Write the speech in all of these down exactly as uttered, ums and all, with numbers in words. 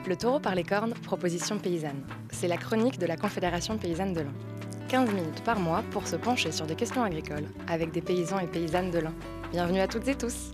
Le taureau par les cornes, proposition paysanne. C'est la chronique de la Confédération paysanne de l'Ain. quinze minutes par mois pour se pencher sur des questions agricoles avec des paysans et paysannes de l'Ain. Bienvenue à toutes et tous.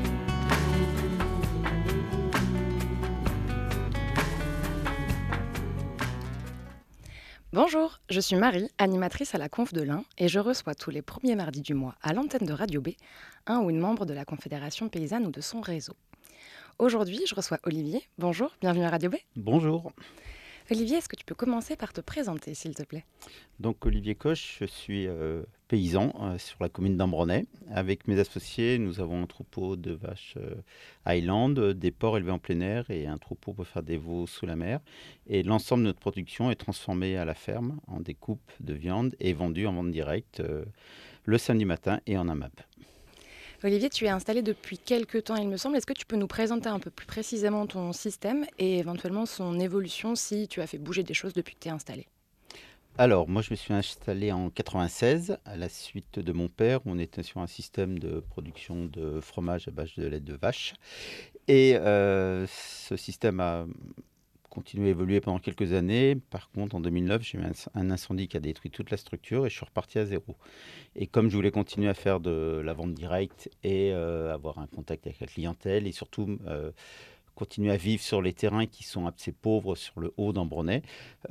Bonjour, je suis Marie, animatrice à la Conf de l'Ain, et je reçois tous les premiers mardis du mois à l'antenne de Radio B un ou une membre de la Confédération paysanne ou de son réseau. Aujourd'hui, je reçois Olivier. Bonjour, bienvenue à Radio B. Bonjour. Olivier, est-ce que tu peux commencer par te présenter, s'il te plaît ? Donc Olivier Coche, je suis euh, paysan euh, sur la commune d'Ambronay. Avec mes associés, nous avons un troupeau de vaches euh, Highland, des porcs élevés en plein air et un troupeau pour faire des veaux sous la mer. Et l'ensemble de notre production est transformée à la ferme en découpe de viande et vendue en vente directe euh, le samedi matin et en A M A P. Olivier, tu es installé depuis quelques temps, il me semble. Est-ce que tu peux nous présenter un peu plus précisément ton système et éventuellement son évolution si tu as fait bouger des choses depuis que tu es installé ? Alors, moi, je me suis installé en quatre-vingt-seize à la suite de mon père. On était sur un système de production de fromage à base de lait de vache. Et euh, ce système a continué à évoluer pendant quelques années. Par contre, en deux mille neuf, j'ai eu un, un incendie qui a détruit toute la structure et je suis reparti à zéro. Et comme je voulais continuer à faire de la vente directe et euh, avoir un contact avec la clientèle et surtout euh, continuer à vivre sur les terrains qui sont assez pauvres sur le haut d'Ambronay,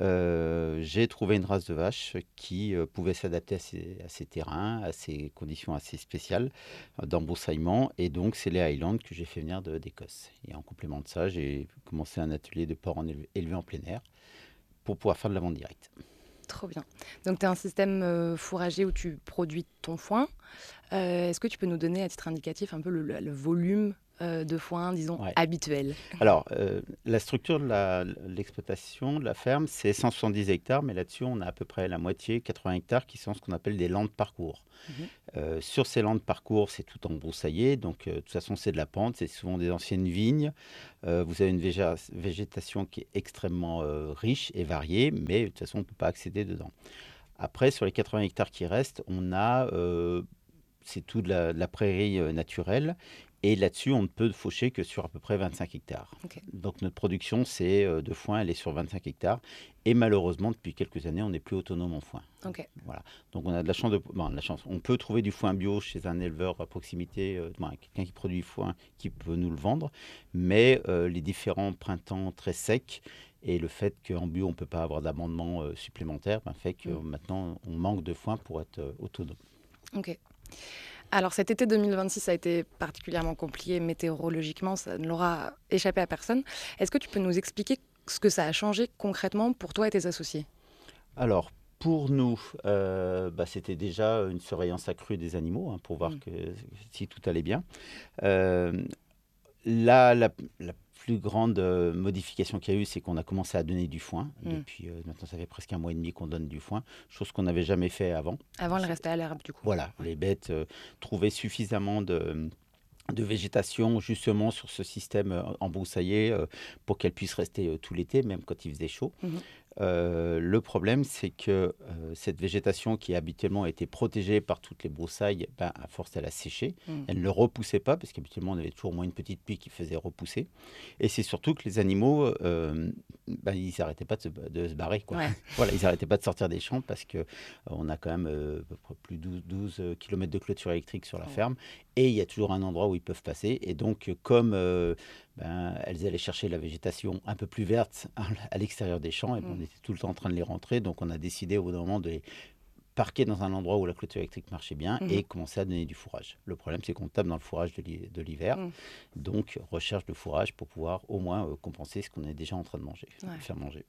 euh, j'ai trouvé une race de vache qui euh, pouvait s'adapter à ces, à ces terrains, à ces conditions assez spéciales euh, d'embroussaillement. Et donc, c'est les Highlands que j'ai fait venir de, d'Écosse. Et en complément de ça, j'ai commencé un atelier de porcs en élevé, élevés en plein air pour pouvoir faire de la vente directe. Trop bien. Donc, tu as un système euh, fourrager où tu produis ton foin. Euh, est-ce que tu peux nous donner à titre indicatif un peu le, le volume euh, de foin, disons, Ouais. habituel ? Alors, euh, la structure de la, l'exploitation de la ferme, c'est cent soixante-dix hectares, mais là-dessus, on a à peu près la moitié, quatre-vingts hectares, qui sont ce qu'on appelle des landes parcours. Mmh. Euh, sur ces landes parcours, c'est tout embroussaillé, donc euh, de toute façon, c'est de la pente, c'est souvent des anciennes vignes. Euh, vous avez une végé- végétation qui est extrêmement euh, riche et variée, mais de toute façon, on ne peut pas accéder dedans. Après, sur les quatre-vingts hectares qui restent, on a, euh, c'est tout de la, de la prairie euh, naturelle. Et là-dessus, on ne peut faucher que sur à peu près vingt-cinq hectares. Ok. Donc notre production, c'est euh, de foin, elle est sur vingt-cinq hectares. Et malheureusement, depuis quelques années, on n'est plus autonome en foin. Ok. Voilà. Donc on a de la chance de, bon, de la chance. On peut trouver du foin bio chez un éleveur à proximité, euh, bon, quelqu'un qui produit du foin, qui peut nous le vendre. Mais euh, les différents printemps très secs et le fait qu'en bio, on ne peut pas avoir d'amendement euh, supplémentaire, ben, fait que Mm. maintenant, on manque de foin pour être euh, autonome. Ok. Alors cet été deux mille vingt-six a été particulièrement compliqué météorologiquement, ça ne l'aura échappé à personne. Est-ce que tu peux nous expliquer ce que ça a changé concrètement pour toi et tes associés ? Alors, pour nous, euh, bah, c'était déjà une surveillance accrue des animaux hein, pour voir Mm. que, si tout allait bien. Euh, la, la, la plus grande euh, modification qu'il y a eu, c'est qu'on a commencé à donner du foin. Mm. Depuis, euh, maintenant, ça fait presque un mois et demi qu'on donne du foin, chose qu'on n'avait jamais fait avant. Avant, elle restait à l'herbe du coup. Voilà, Ouais. les bêtes euh, trouvaient suffisamment de de végétation justement sur ce système euh, embroussaillé euh, pour qu'elles puissent rester euh, tout l'été, même quand il faisait chaud. Mhm. Euh, le problème, c'est que euh, cette végétation qui habituellement était protégée par toutes les broussailles, ben, à force, elle a séché. Mm. Elle ne repoussait pas, parce qu'habituellement, on avait toujours au moins une petite pluie qui faisait repousser. Et c'est surtout que les animaux, euh, ben, ils n'arrêtaient pas de se, de se barrer, quoi. Ouais. Voilà, ils n'arrêtaient pas de sortir des champs, parce qu'on euh, a quand même euh, à peu près plus de douze kilomètres de clôture électrique sur la Oh. ferme. Et il y a toujours un endroit où ils peuvent passer. Et donc, comme euh, ben, elles allaient chercher la végétation un peu plus verte à l'extérieur des champs, et ben, Mm. on était tout le temps en train de les rentrer. Donc, on a décidé au bout d'un moment de les parquer dans un endroit où la clôture électrique marchait bien Mhm. et commencer à donner du fourrage. Le problème, c'est qu'on tape dans le fourrage de l'hi- de l'hiver. Mm. Donc, recherche de fourrage pour pouvoir au moins euh, compenser ce qu'on est déjà en train de manger, Ouais. de faire manger.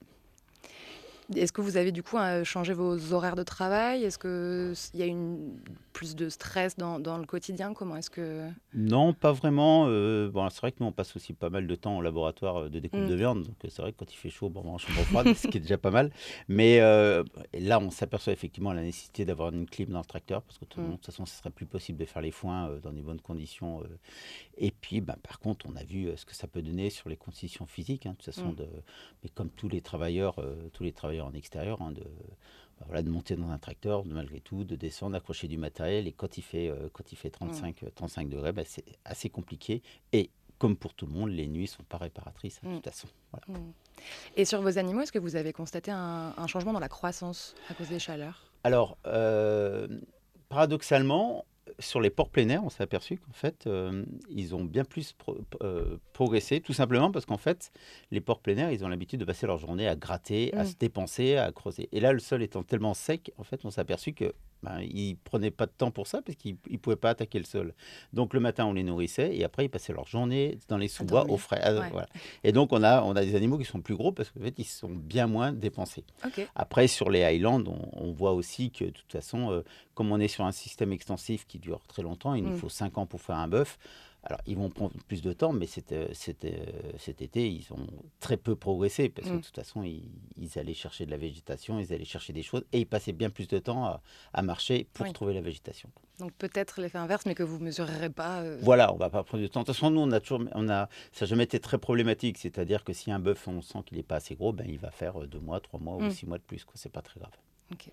Est-ce que vous avez du coup euh, changé vos horaires de travail ? Est-ce qu'il y a une, plus de stress dans, dans le quotidien ? Comment est-ce que... Non, pas vraiment. Euh, bon, c'est vrai que nous, on passe aussi pas mal de temps au laboratoire euh, de découpe Mm. de viande. Donc, euh, c'est vrai que quand il fait chaud, bon, on va en chambre froide, ce qui est déjà pas mal. Mais euh, et là, on s'aperçoit effectivement la nécessité d'avoir une clim dans le tracteur parce que de Mm. toute façon, ce serait plus possible de faire les foins euh, dans des bonnes conditions. euh. Et puis, bah, par contre, on a vu euh, ce que ça peut donner sur les conditions physiques. hein, de toute façon, Mm. de, mais comme tous les travailleurs, euh, tous les travailleurs en extérieur, hein, de, bah, voilà, de monter dans un tracteur, de, malgré tout, de descendre, d'accrocher du matériel. Et quand il fait, euh, quand il fait Mm. trente-cinq, euh, trente-cinq degrés, bah, c'est assez compliqué. Et comme pour tout le monde, les nuits ne sont pas réparatrices, hein, de Mm. toute façon. Voilà. Mm. Et sur vos animaux, est-ce que vous avez constaté un, un changement dans la croissance à cause des chaleurs? Alors, euh, paradoxalement, sur les porcs plein air, on s'est aperçu qu'en fait, euh, ils ont bien plus pro- euh, progressé, tout simplement parce qu'en fait, les porcs plein air, ils ont l'habitude de passer leur journée à gratter, à Mm. se dépenser, à creuser. Et là, le sol étant tellement sec, en fait, on s'est aperçu que ben, ils prenaient pas de temps pour ça parce qu'ils ne pouvaient pas attaquer le sol. Donc le matin, on les nourrissait et après, ils passaient leur journée dans les À sous-bois au dormir. frais. Ah, Ouais. voilà. Et donc, on a, on a des animaux qui sont plus gros parce qu'en fait, ils sont bien moins dépensés. Ok. Après, sur les Highlands, on, on voit aussi que de toute façon, euh, comme on est sur un système extensif qui dure très longtemps, il nous Mm. faut cinq ans pour faire un bœuf. Alors, ils vont prendre plus de temps, mais c'était, c'était, euh, cet été, ils ont très peu progressé parce que de Mm. toute façon, ils, ils allaient chercher de la végétation, ils allaient chercher des choses et ils passaient bien plus de temps à, à marcher pour Oui. trouver la végétation. Donc peut-être l'effet inverse, mais que vous ne mesurerez pas. euh, Voilà, on va pas prendre du temps. De toute façon, nous, on a toujours, on a, ça n'a jamais été très problématique. C'est-à-dire que si un bœuf, on sent qu'il n'est pas assez gros, ben, il va faire euh, deux mois, trois mois ou Mm. six mois de plus, quoi. C'est pas très grave. Ok.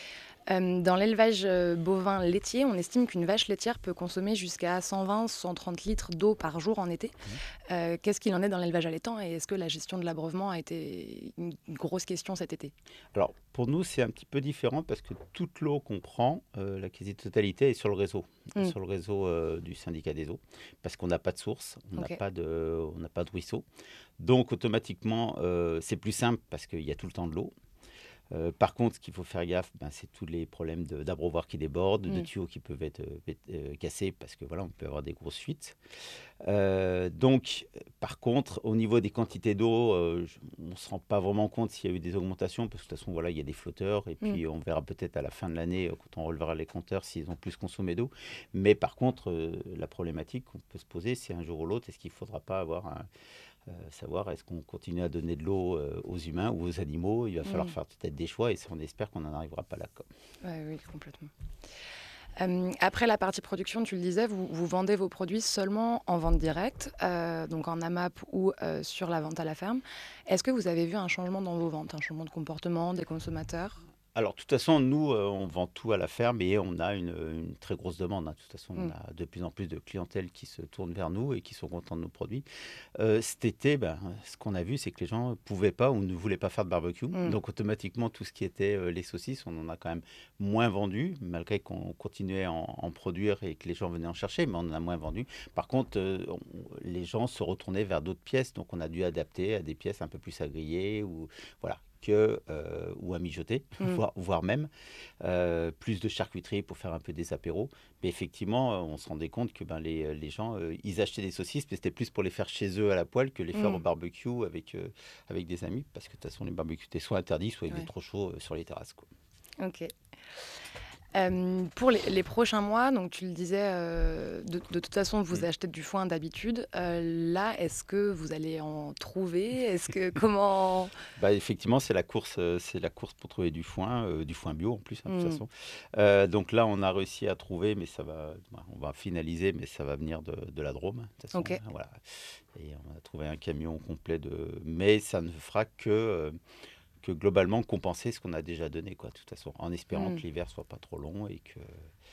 Euh, dans l'élevage euh, bovin laitier, on estime qu'une vache laitière peut consommer jusqu'à cent vingt à cent trente litres d'eau par jour en été. Mmh. Euh, Qu'est-ce qu'il en est dans l'élevage allaitant et est-ce que la gestion de l'abreuvement a été une grosse question cet été? Alors, pour nous, c'est un petit peu différent parce que toute l'eau qu'on prend, euh, la quasi-totalité est sur le réseau, Mm. sur le réseau euh, du syndicat des eaux, parce qu'on n'a pas de source, on n'a Ok. pas de, on n'a pas de ruisseau. Donc, automatiquement, euh, c'est plus simple parce qu'il y a tout le temps de l'eau. Euh, par contre, ce qu'il faut faire gaffe, ben, c'est tous les problèmes de- d'abreuvoirs qui débordent, de Mm. tuyaux qui peuvent être, euh, être, euh, cassés parce que voilà, on peut avoir des grosses fuites. Euh, donc, euh, par contre, au niveau des quantités d'eau, euh, je- on ne se rend pas vraiment compte s'il y a eu des augmentations, parce que de toute façon, voilà, il y a des flotteurs, et Mm. puis on verra peut-être à la fin de l'année, euh, quand on relevera les compteurs, s'ils ont plus consommé d'eau. Mais par contre, euh, la problématique qu'on peut se poser, c'est un jour ou l'autre, est-ce qu'il ne faudra pas avoir un, euh, savoir est-ce qu'on continue à donner de l'eau euh, aux humains ou aux animaux? Il va falloir Mm. faire peut-être des choix, et ça, on espère qu'on n'en arrivera pas là. Quoi. Ouais, oui, complètement. Euh, après la partie production, tu le disais, vous, vous vendez vos produits seulement en vente directe, euh, donc en AMAP ou euh, sur la vente à la ferme. Est-ce que vous avez vu un changement dans vos ventes, un changement de comportement des consommateurs? Alors, de toute façon, nous, euh, on vend tout à la ferme et on a une, une très grosse demande, hein. De toute façon, on Mm. a de plus en plus de clientèle qui se tourne vers nous et qui sont contents de nos produits. Euh, cet été, ben, ce qu'on a vu, c'est que les gens ne pouvaient pas ou ne voulaient pas faire de barbecue. Mm. Donc, automatiquement, tout ce qui était euh, les saucisses, on en a quand même moins vendu, malgré qu'on continuait à en, en produire et que les gens venaient en chercher, mais on en a moins vendu. Par contre, euh, on- les gens se retournaient vers d'autres pièces, donc on a dû adapter à des pièces un peu plus à griller ou voilà. Que, euh, ou à mijoter, Mm. voire, voire même euh, plus de charcuterie pour faire un peu des apéros. Mais effectivement, euh, on se rendait compte que ben, les, les gens, euh, ils achetaient des saucisses, mais c'était plus pour les faire chez eux à la poêle que les faire au Mm. barbecue avec, euh, avec des amis, parce que de toute façon, les barbecues étaient soit interdits, soit il faisait Ouais. trop chaud euh, sur les terrasses. Quoi. Ok. Euh, pour les, les prochains mois, donc tu le disais, euh, de, de toute façon, vous Mm. achetez du foin d'habitude. Euh, là, est-ce que vous allez en trouver? Est-ce que comment? Bah, effectivement, c'est la course, euh, c'est la course pour trouver du foin, euh, du foin bio en plus, hein, de toute Mm. façon. Euh, donc là, on a réussi à trouver, mais ça va, bah, on va finaliser, mais ça va venir de, de la Drôme, de toute façon. Ok. Hein, voilà. Et on a trouvé un camion complet de, mais ça ne fera que euh, que globalement compenser ce qu'on a déjà donné, quoi, de toute façon, en espérant Mm. que l'hiver soit pas trop long et que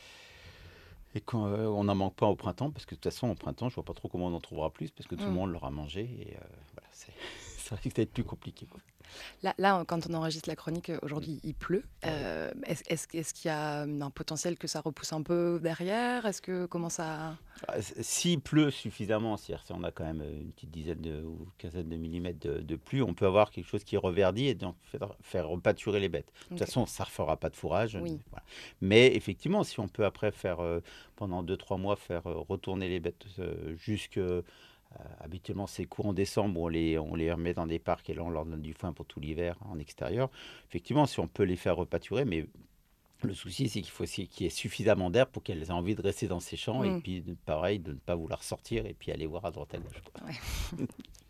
et qu'on euh, n'en manque pas au printemps, parce que de toute façon, au printemps, je vois pas trop comment on en trouvera plus, parce que tout le Mm. monde l'aura mangé, et euh, voilà, c'est, ça risque d'être plus compliqué. Quoi. Là, là, quand on enregistre la chronique, euh, aujourd'hui, il pleut. Ouais. Euh, est-ce, est-ce, est-ce qu'il y a un potentiel que ça repousse un peu derrière? Est-ce que comment ça? Ah, s- S'il pleut suffisamment, c'est-à-dire si on a quand même euh, une petite dizaine de, ou quinzaine de millimètres de, de pluie, on peut avoir quelque chose qui reverdit et donc faire, faire repâturer les bêtes. De toute Ok. façon, ça ne refera pas de fourrage. euh, Oui. voilà. Mais effectivement, si on peut après faire, euh, pendant deux trois mois, faire euh, retourner les bêtes euh, jusque... euh, habituellement, c'est courant décembre, on les, on les remet dans des parcs et là, on leur donne du foin pour tout l'hiver en extérieur. Effectivement, si on peut les faire repâturer, mais le souci, c'est qu'il faut aussi qu'il y ait suffisamment d'air pour qu'elles aient envie de rester dans ces champs et Mm. puis, de- pareil, de ne pas vouloir sortir et puis aller voir à droite à gauche. Quoi. Ouais.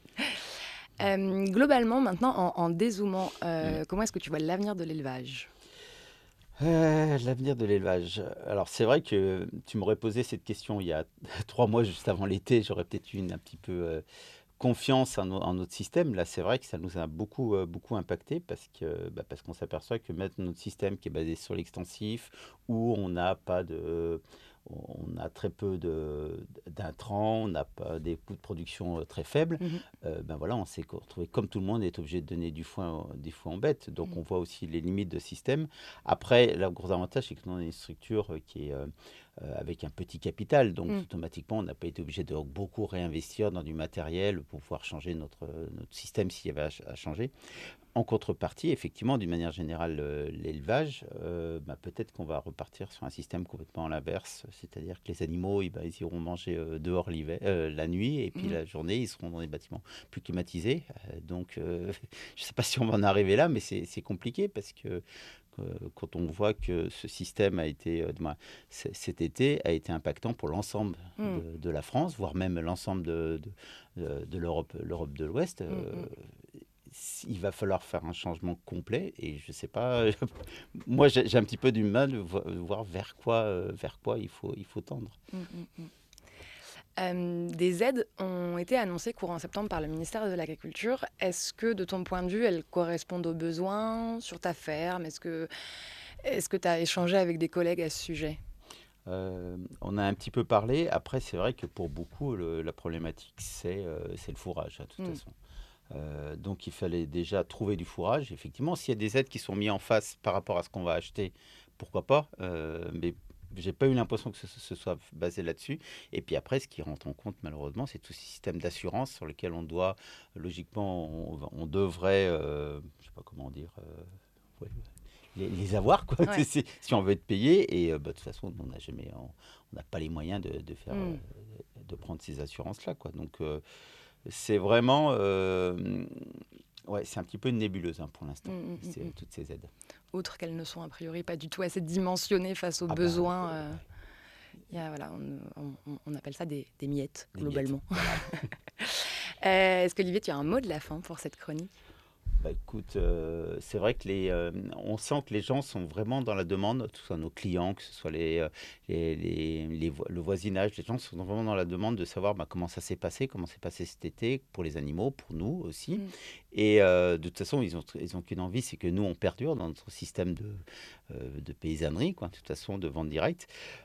Euh, globalement, maintenant, en, en dézoomant, Mm. euh, comment est-ce que tu vois l'avenir de l'élevage? Euh, l'avenir de l'élevage. Alors, c'est vrai que tu m'aurais posé cette question il y a trois mois, juste avant l'été. J'aurais peut-être eu une un petit peu euh, confiance en, no- en notre système. Là, c'est vrai que ça nous a beaucoup, euh, beaucoup impacté parce que, bah, parce qu'on s'aperçoit que mettre notre système qui est basé sur l'extensif, où on n'a pas de, on a très peu de, d'intrants, on n'a pas des coûts de production très faibles. Mmh. Euh, ben voilà, on s'est retrouvé, comme tout le monde, est obligé de donner du foin, des foins en bête. Donc, mmh. on voit aussi les limites de système. Après, le gros avantage, c'est que nous, on a une structure qui est euh, avec un petit capital. Donc, mmh. automatiquement, on n'a pas été obligé de beaucoup réinvestir dans du matériel pour pouvoir changer notre, notre système s'il y avait à, à changer. En contrepartie, effectivement, d'une manière générale, euh, l'élevage, euh, bah, peut-être qu'on va repartir sur un système complètement à l'inverse, c'est-à-dire que les animaux, ils, bah, ils iront manger euh, dehors l'hiver, euh, la nuit, et puis mmh. la journée, ils seront dans des bâtiments plus climatisés. Euh, donc, euh, je ne sais pas si on va en arriver là, mais c'est, c'est compliqué parce que euh, quand on voit que ce système a été, euh, bah, c- cet été, a été impactant pour l'ensemble mmh. de, de la France, voire même l'ensemble de, de, de, de l'Europe, l'Europe de l'Ouest. Euh, mmh. Il va falloir faire un changement complet et je ne sais pas, moi j'ai, j'ai un petit peu du mal de voir vers quoi, euh, vers quoi il, faut, il faut tendre. Mmh, mmh. Euh, des aides ont été annoncées courant septembre par le ministère de l'Agriculture. Est-ce que, de ton point de vue, elles correspondent aux besoins sur ta ferme ? Est-ce que est-ce que tu as échangé avec des collègues à ce sujet ? Euh, on a un petit peu parlé. Après, c'est vrai que pour beaucoup, le, la problématique, c'est, euh, c'est le fourrage, de toute mmh. façon. Euh, donc il fallait déjà trouver du fourrage. Effectivement, s'il y a des aides qui sont mises en face par rapport à ce qu'on va acheter, pourquoi pas, euh, mais j'ai pas eu l'impression que ce, ce soit basé là-dessus. Et puis après, ce qui rentre en compte malheureusement, c'est tout ce système d'assurance sur lequel on doit, logiquement, on, on devrait, euh, je sais pas comment dire, euh, ouais, les, les avoir, quoi, ouais. si, si on veut être payé. Et euh, bah, de toute façon, on n'a jamais, on n'a pas les moyens de, de faire, mm. euh, de prendre ces assurances-là, quoi. Donc euh, c'est vraiment, euh, ouais, c'est un petit peu une nébuleuse hein, pour l'instant, mmh, c'est, mmh. toutes ces aides. Outre qu'elles ne sont a priori pas du tout assez dimensionnées face aux ah besoins, bah, euh, ouais. y a, voilà, on, on, on appelle ça des, des miettes, des globalement. Miettes, voilà. euh, est-ce qu'Olivier, tu as un mot de la fin pour cette chronique ? Bah écoute, euh, c'est vrai que les, euh, on sent que les gens sont vraiment dans la demande, que ce soit nos clients, que ce soit les, les, les, les vo- le voisinage, les gens sont vraiment dans la demande de savoir bah, comment ça s'est passé, comment s'est passé cet été pour les animaux, pour nous aussi. Mmh. Et euh, de toute façon, ils ont, ils ont qu'une envie, c'est que nous, on perdure dans notre système de, euh, de paysannerie, quoi, de toute façon, de vente directe.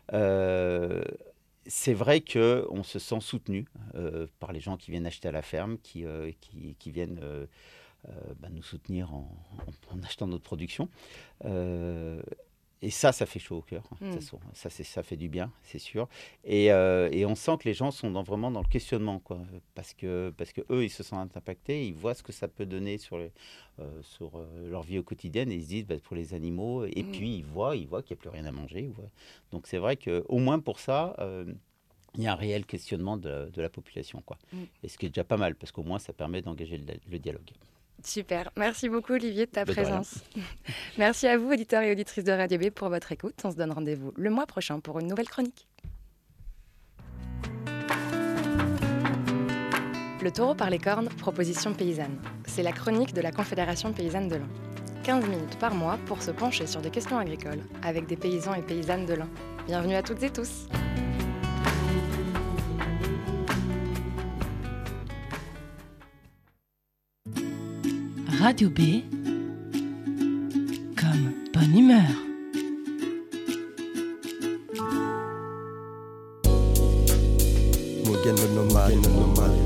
Euh, C'est vrai qu'on se sent soutenu euh, par les gens qui viennent acheter à la ferme, qui, euh, qui, qui viennent... Euh, Euh, bah, nous soutenir en, en, en achetant notre production. Euh, et ça, ça fait chaud au cœur. Hein, mmh. ça, ça, c'est, ça fait du bien, c'est sûr. Et, euh, et on sent que les gens sont dans, vraiment dans le questionnement, quoi, parce que parce que eux, ils se sentent impactés, ils voient ce que ça peut donner sur, les, euh, sur euh, leur vie au quotidien, et ils se disent bah, pour les animaux. Et mmh. puis ils voient, ils voient qu'il n'y a plus rien à manger. Donc c'est vrai que au moins pour ça. Euh, il y a un réel questionnement de, de la population, quoi. Mmh. Et ce qui est déjà pas mal, parce qu'au moins ça permet d'engager le, le dialogue. Super. Merci beaucoup, Olivier, de ta de présence. Merci à vous, auditeurs et auditrices de Radio B, pour votre écoute. On se donne rendez-vous le mois prochain pour une nouvelle chronique. Le taureau par les cornes, proposition paysanne. C'est la chronique de la Confédération paysanne de l'Ain. quinze minutes par mois pour se pencher sur des questions agricoles avec des paysans et paysannes de l'Ain. Bienvenue à toutes et tous. Radio B, comme bonne humeur. We're getting the nomad, the nomad.